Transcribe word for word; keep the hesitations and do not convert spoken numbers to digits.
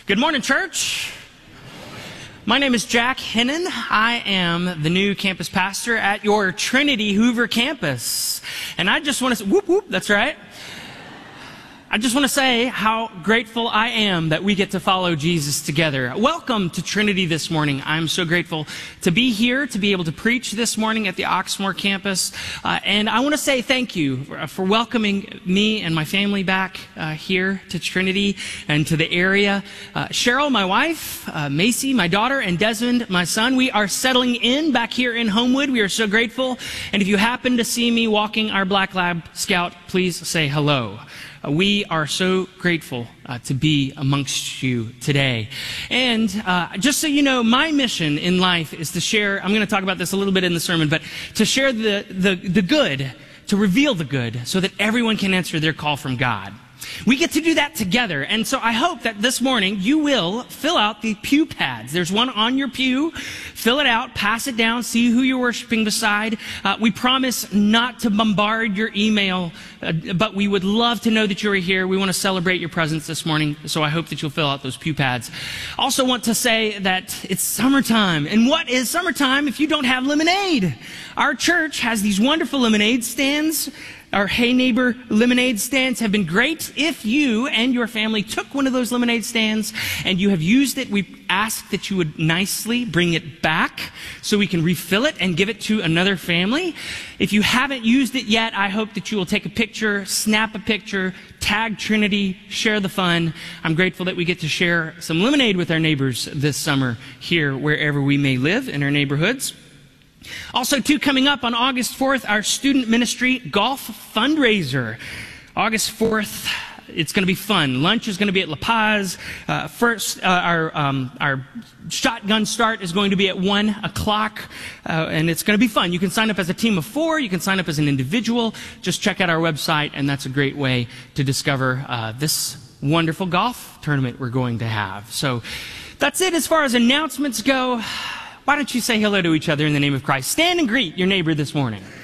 Good morning, church. My name is Jack Hennon. I am the new campus pastor at your Trinity Hoover campus. And I just want to say, whoop, whoop, that's right. I just want to say how grateful I am that we get to follow Jesus together. Welcome to Trinity this morning. I'm so grateful to be here, to be able to preach this morning at the Oxmoor campus. Uh, and I want to say thank you for, for welcoming me and my family back uh, here to Trinity and to the area. Uh, Cheryl, my wife, uh, Macy, my daughter, and Desmond, my son, we are settling in back here in Homewood. We are so grateful. And if you happen to see me walking our Black Lab Scout, please say hello. Uh, we are so grateful uh, to be amongst you today. And uh, just so you know, my mission in life is to share, I'm going to talk about this a little bit in the sermon, but to share the, the, the good, to reveal the good, so that everyone can answer their call from God. We get to do that together, and so I hope that this morning you will fill out the pew pads. There's one on your pew. Fill it out, pass it down, see who you're worshiping beside. Uh, we promise not to bombard your email, uh, but we would love to know that you're here. We want to celebrate your presence this morning, so I hope that you'll fill out those pew pads. Also want to say that it's summertime, and what is summertime if you don't have lemonade? Our church has these wonderful lemonade stands. Our Hey Neighbor lemonade stands have been great. If you and your family took one of those lemonade stands and you have used it, we ask that you would nicely bring it back so we can refill it and give it to another family. If you haven't used it yet, I hope that you will take a picture, snap a picture, tag Trinity, share the fun. I'm grateful that we get to share some lemonade with our neighbors this summer here, wherever we may live in our neighborhoods. Also, too, coming up on August fourth, our student ministry golf fundraiser. August fourth, it's going to be fun. Lunch is going to be at La Paz. Uh, first, uh, our um, our shotgun start is going to be at one o'clock, uh, and it's going to be fun. You can sign up as a team of four. You can sign up as an individual. Just check out our website, and that's a great way to discover uh, this wonderful golf tournament we're going to have. So that's it as far as announcements go. Why don't you say hello to each other in the name of Christ? Stand and greet your neighbor this morning.